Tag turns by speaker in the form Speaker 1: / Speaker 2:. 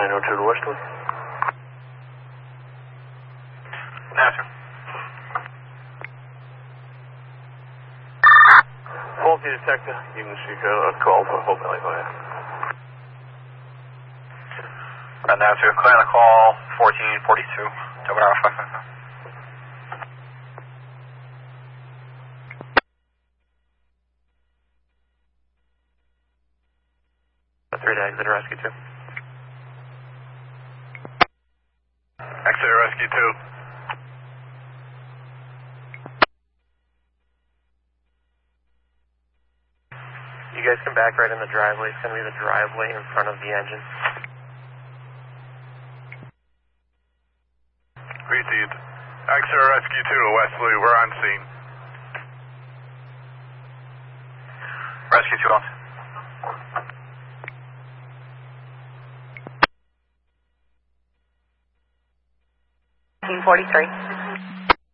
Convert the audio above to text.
Speaker 1: 902 to Westwood.
Speaker 2: Answer.
Speaker 1: Faulty detector. You can seek a call for Hope Valley Fire.
Speaker 2: Answer. Clear on the call 1442. Double hour 555. 3 to exit rescue 2. Exit rescue 2.
Speaker 3: You guys come back right in the driveway. It's going to be the driveway in front of the engine.
Speaker 2: Received. Exeter Rescue 2 to Wesley. We're on scene. Rescue 2 on.
Speaker 4: 1943.